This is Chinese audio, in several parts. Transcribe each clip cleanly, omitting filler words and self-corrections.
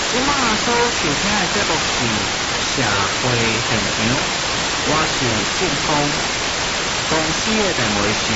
即马所收听的节目是社会现场，我是正峰，公司的电话是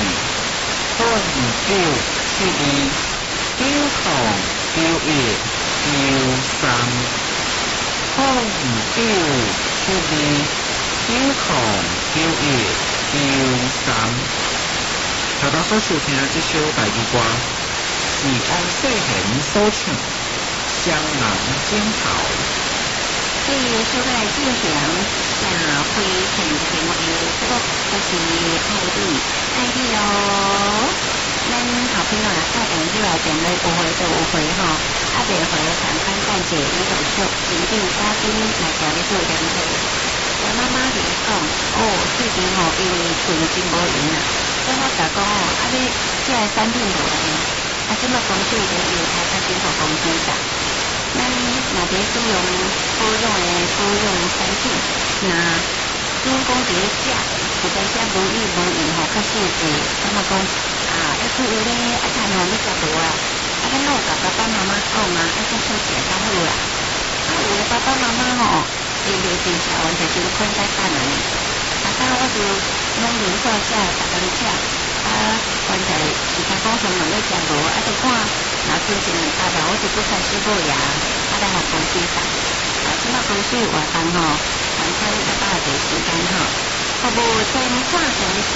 09729293，09729293。头头所收听的这首台语歌是王世贤所唱《香囊金桃》。 所以说来进行社会现场的节目，就是爱你咯。咱好朋友来打电话来电话有回就有回吼，袂回上班干者你就说紧紧加紧来家里做点事。我妈妈就讲，最近因为厝真无闲啦，所以我甲讲你这产品无来，即马公司已经由台北进口公司上。咱若伫使用产品，那如果讲伫食，实在食无意无用确实会感觉讲要注意咧，看你食无啊，咱有甲爸爸妈妈讲嘛，先休息较好啦。有的爸爸妈妈伊就真是完全真困在干呢。我就拢连续食，逐工食，完全是甲讲从两日食无，就看若精神很差吧，我就不开始买呀，来互公司送。即马公司活动完成100个时间服务电话线是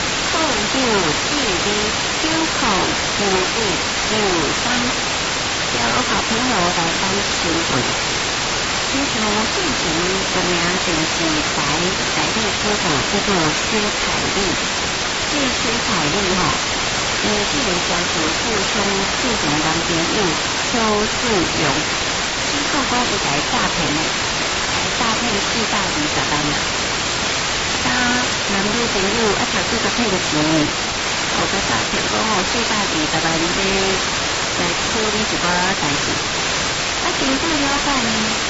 0972909193，有好朋友来帮询问。其实进行的名就是财力师傅叫做薛凯丽，这薛凯丽这个家属父兄进行男朋友邱志勇，听说讲伊来诈骗的，来诈骗420万啦。男女朋友读书甲骗个钱，个诈骗讲420万来处理一寡代志。经过了解呢，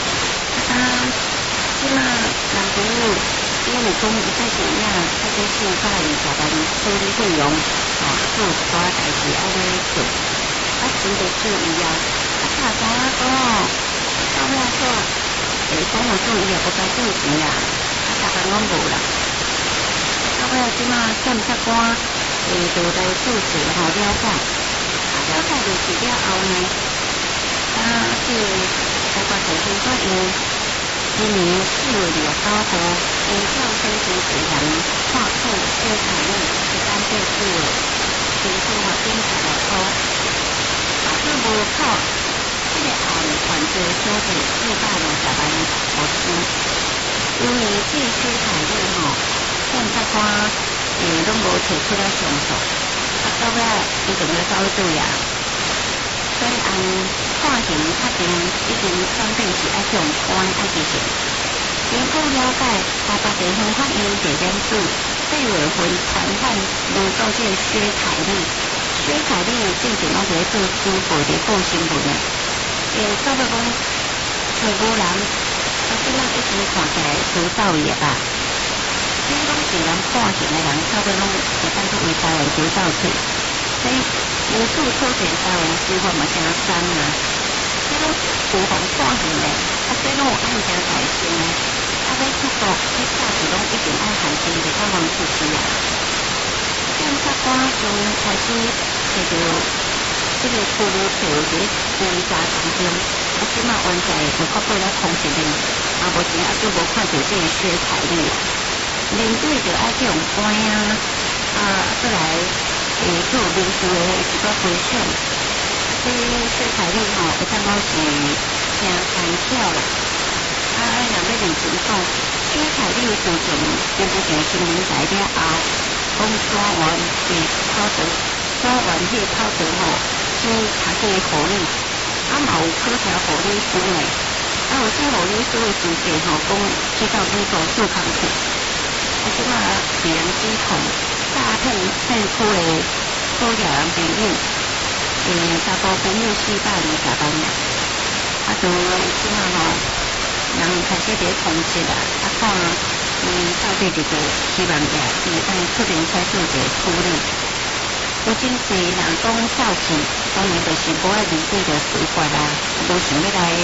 即马男朋友因为讲伊在怎样，这420万处理费用，做一寡代志爱咧做，钱就注意啊。查查讲到尾说，讲我做伊也不该做钱啦，逐工拢无啦。到尾即马检察官就来注释了解，就是了后呢。这台湾地方法院今年4月29号依照申请指南划处薛凯丽13岁自由，提出法定15科，法院无考这个案犯罪小姐420万罚金，因为这薛凯丽检察官拢无提出了上诉，到尾伊就要走罪啊。所以判刑确定已经选定是要向官执行。经过了解，台北地方法院地检署4月份传唤诬告这薛凯丽。薛凯丽之前拢在做书报伫报新闻的，到尾讲找无人，即摆已经看起来除走伊的吧。所以讲既然判刑的人，到尾拢会当作为台湾除走去，所以。无数抽检台湾司法嘛真深啊，这拢有互判刑的，这拢有案件在身的，要出国，这价值拢一定爱含钱的，较忙出去啊。检察官从开始找到这个出入口伫追查当中，即马完全就发挥了空袭力，目前就无看到这个薛凯丽啊，面对着爱这种官再来。做民事的一个回想，这薛凯丽会当讲是真干巧啦。若要认真讲，薛凯丽自从公布成新闻材了后，讲官员是跑道，官员迄个跑道去查这个护理，嘛有考条护理师呢。有这护理师的资格讲去到美国做工课，即马被人指控。诈骗骗取的所有人朋友，查甫朋友420万啦。就即马人开始伫通缉啦，看到底一个希望也是按出庭采取一个处理。有真侪人讲少钱，当然就是无爱面对着司法啦，无想要来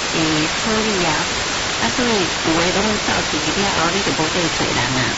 处理啊，所以有诶拢走出去了后，你就无得找人啊。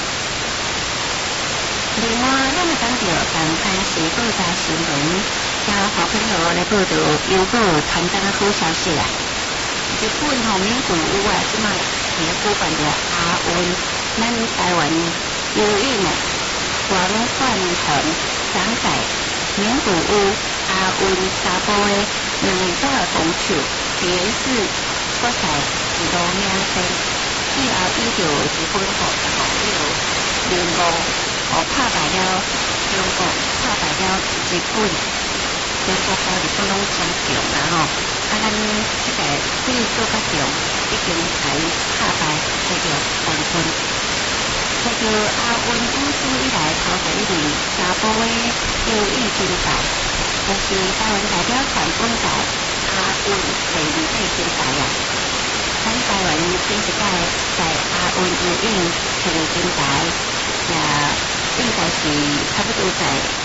另外，咱会讲到同款是报章新闻，交好朋友来报道又个传单好消息啊！日本名古屋啊，即卖也举办着亚运，咱台湾游泳啊，广泛团展在名古屋亚运沙坡的2个公球，第4国赛一路领先，以后伊就日本联盟拍败了中国，拍败了日本，中国和日本拢相强啦吼。咱即个对做甲强，已经才拍败摕到冠军，摕到亚运有史以来头第1面沙坡的游泳金牌，也是台湾代表团本届亚运第2块金牌啊！咱台湾前一届在亚运游泳摕到金牌，也应该是差不多在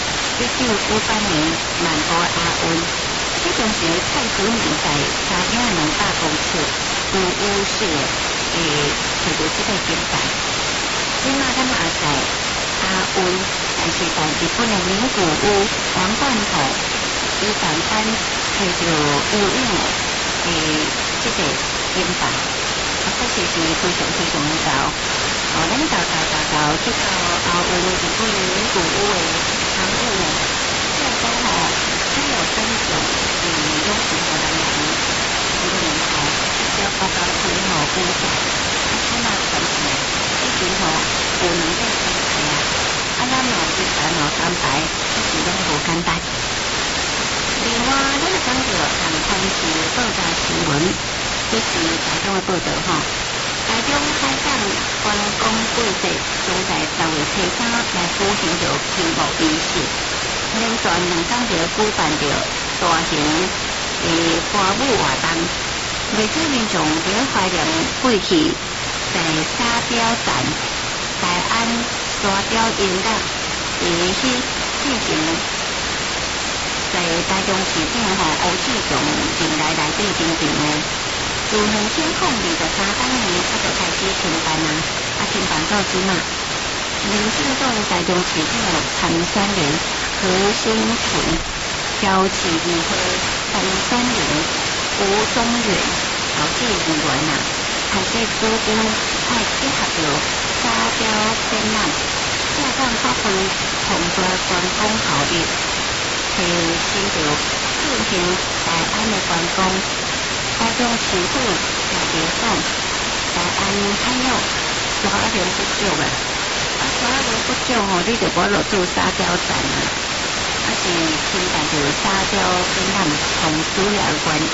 1998年曼谷亚运，迄当时蔡淑敏在3项200公尺有优势的摕到这个金牌。即马咱也在亚运，但是在日本的名古屋王冠头，伊单单摕到游泳的这个金牌，确实是非常非常的高。咱到去到亚运日本的名古屋的场馆呢，即个讲还有分享用户和人员一个年头，要报告去比赛，即马传出来，已经有2个金牌啊！咱有金牌3牌，确实拢无简单。另外，咱讲到同款是报章新闻，这是台中的报道台中海港观光季节将在10月初3来举行着开幕仪式，连续2天就举办着大型歌舞活动，为使民众在怀念过去在沙雕站、台安沙雕音乐去进行，在台中市长吴志强进来内底进行的。自2023年就开始停办啊，停办到即马。民进党台中市长参选人何新群、交市议会参选人吴宗远6个议员啊，开始组织爱结合着沙雕展览，正当发挥宏大观光效益，提升着进行台安的观光。台中市府也表示，台安海陆沙量不足啊，沙量不足你就无落做沙雕站啊，是牵带着沙雕展览同主要原因。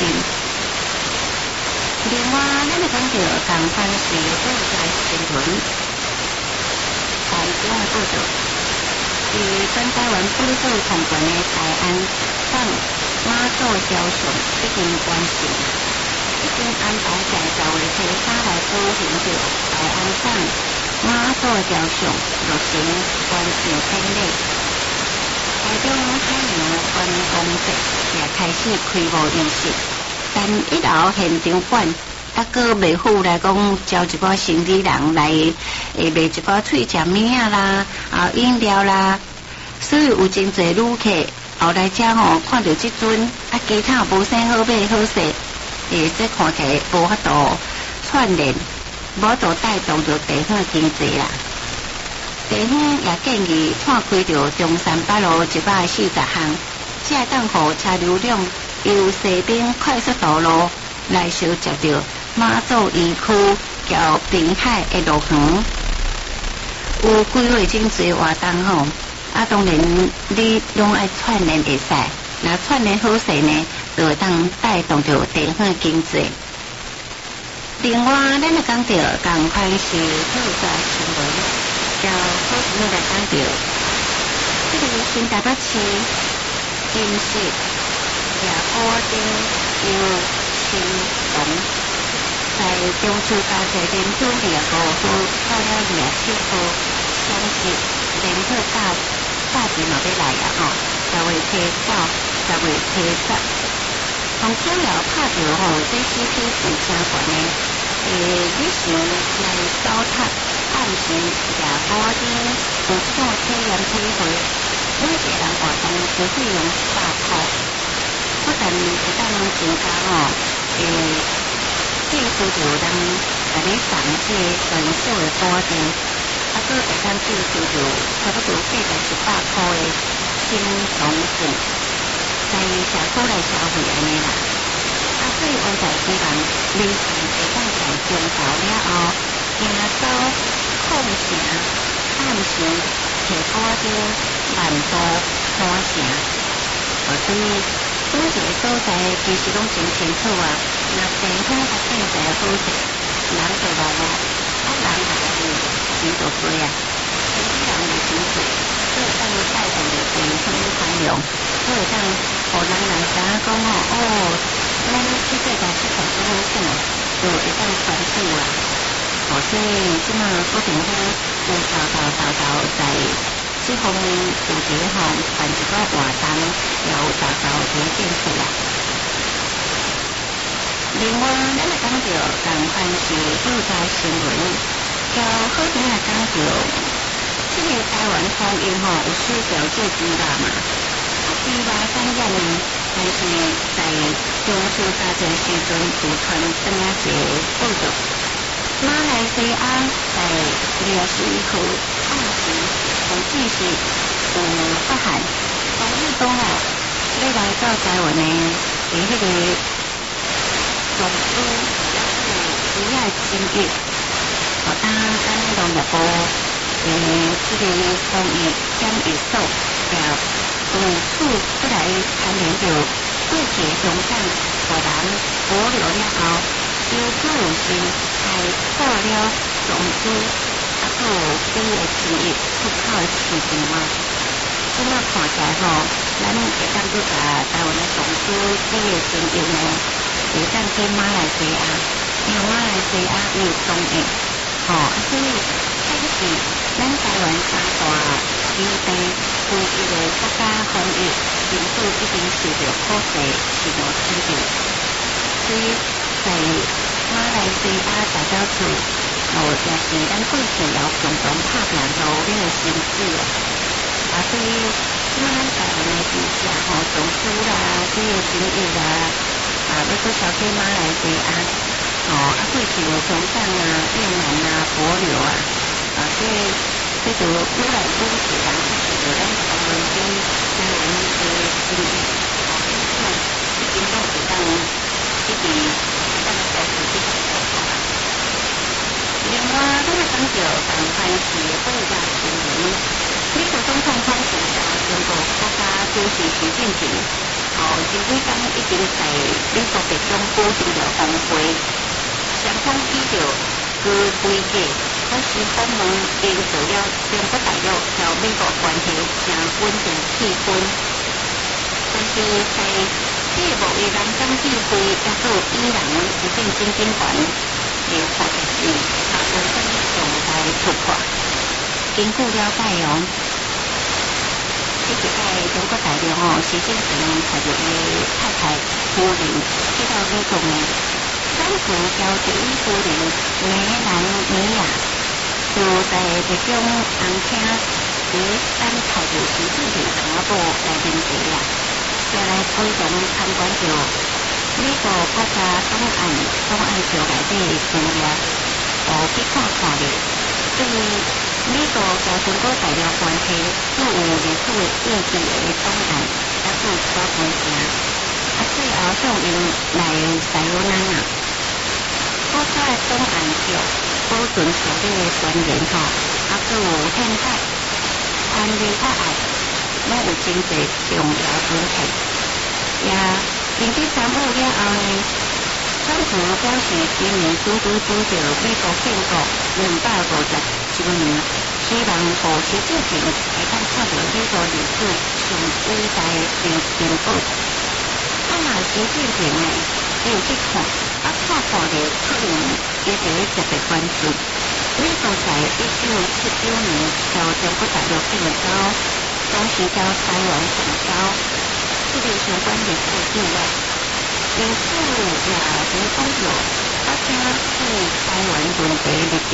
另外，咱就讲到同款是报章新闻，台中的报道，全台湾本土参观的台安省马祖雕像已经完成。已经安排在10月初3来举行着台安省马祖雕像落成完成典礼。台中海洋观光节也开始开幕仪式，但1楼现场馆阁未赴来讲招一寡生理人来卖一寡脆食物啊啦、饮料啦，所以有真侪旅客后来遮看到即阵其他无啥好买好势。这看起来无法度串联，无法度带动着地方经济啦。地方也建议拓开着中山北路140项，才会当互车流量由西滨快速道路来相接着马祖园区交滨海的路线。有规划真侪活动当然你拢爱串联会使，若串联好势呢？就会当带动着地方经济。另外，咱就讲到同款是报章新闻，就好像来讲到这个新台北市金石也固定有新农，在中秋佳节连续2号到了27号，相信人口大节嘛要来啊10月初9、10月初10。 洪小瑶拍到吼，这 CP 是真悬的。日时来糟蹋，暗时夜古丁有这种体验体会，每个人活动只费用100块，不但会当增加吼，政府就有当甲你送这全数的补助，啊，佫会当政府就差不多价值100块的轻松券，在社区来消费安尼啦。啊，所以原在希望凌晨会当上中昼了后，行走空城，暗时摕古丁漫步山城，所以每一个所在其实拢真清楚啊。若地方甲经济好势，人就来啊，人来钱就多啊。天气人就真多，所以当带动着地方繁荣，所以当互人来知影讲咱这个代市场做好势，就会当传出啦。所以即马各地方有早在这方面有伫咧办一个活动，也有早伫咧建设啦。另外，咱来讲到同款是救灾新闻，交好听来讲到，这个台湾方言有需要这猪肉嘛？猪肉感染呢，但是在中秋佳节时阵有传转啊一个报道，马来西亚在21号暗时，统计是有发现，同日讲要来到台湾的迄个总书主要经济，当农业部这个防疫检疫所也有处出来参联着各界乡镇互人保留了后，有可能性开拓了总书还有这个经济出口的市场啊。即马看起来咱会当去甲台湾的总书这个经营呢，会当去马来西亚，因为马来西亚有中印，所以这个是咱台湾三大经济对一个国家防疫因素已经受到普世市场肯定，所以在马来西亚大小处，也是咱过去要共同拍拼努力的心志所以即马咱台湾的地价总书啦，这个经济啦，要去销去马来西亚，过去的乡镇啊、越南啊、帛琉啊，这就越来越是人看到咱台湾跟台湾的经济，已经都是当一直当保持这个状况。另外，咱来讲到同款是国家新闻，美国总统川普中国国家主席习近平，前几天已经在美国白宫举行了峰会，双方起着高规格，开始访问营造了中国大陆和美国关系正稳定气氛。但是在这个贸易人间智慧，也有伊朗一定经济权的发展是发生重大突破。根据了解这是在中国大陆习近平带着伊太太夫人去到美国呢，当时交第一夫人梅兰妮亚就在白宫红厅与咱台北习近平同阿婆来面谈啦，也来共同参观着美国国家档案局内底的资料，去看咧。对美国和中国大陆关系具有历史意义的档案，也有所贡献。最后向因来使用咱国家的档案局保存所有的宣言有宪法、安全法案，拢有真侪重要文献。也因去参考了后呢，川普表示今年拄着美国建国251年，希望和习近平会当看到美国历史上伟大的进步。习近平呢，伊有去看，看到可能也就会特别关注。美国在1979年和中国大陆建交，当时交台湾邦交，这个相关历史资料。 因此也无讲到发生赴台湾问题立场。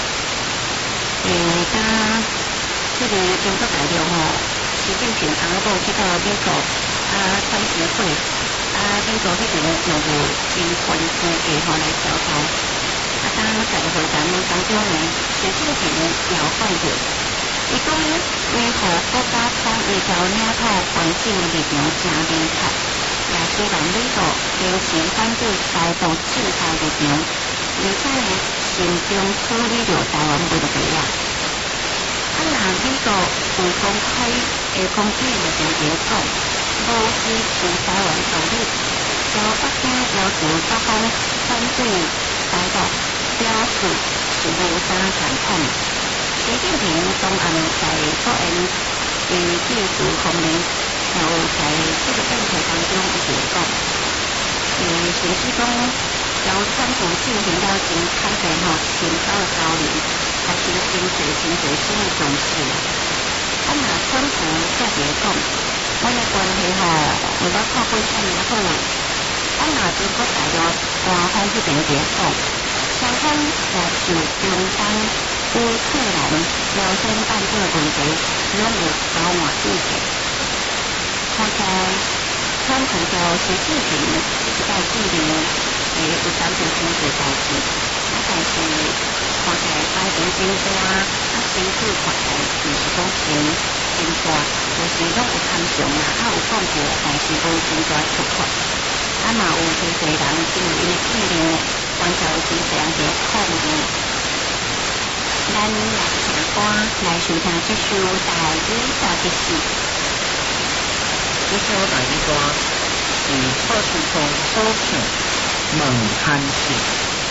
甲这个中国大陆习近平阿母去到美国开始会美国迄边用有真关注的来调查。当在会谈当中呢，习近平也有反对，伊讲维护国家统一条领土完整的立场真明确，也希望美国坚持反对台独制裁立场，而且呢，慎重处理着台湾问题啊。若美国有公开攻击的情形讲，无支持台湾独立，朝北京要求各方反对台独，表示是无啥相抗。习近平当暗在国宴致辞方面，有在这个辩论当中一直讲，甚至讲交川普进行了真坦白深厚的交流，还是真侪新的重视。若川普则是讲，阮的关系为了透过啥物好？若中国大陆官方迄边在讲，双方也就中东乌克兰朝鲜半岛问题拢有交换意见。看起来，川普甲习近平一直到距离有谈成真侪代志，但是看起来摆平真大，身躯看起来就是讲真大，就是拢有参详啦，有讲过，但是无真大出发。嘛有真侪人因为因的意念，关照真侪人在抗议。咱来听歌，来收听这首台语歌曲。 这首台语歌是贺世聪所唱《问汉信》。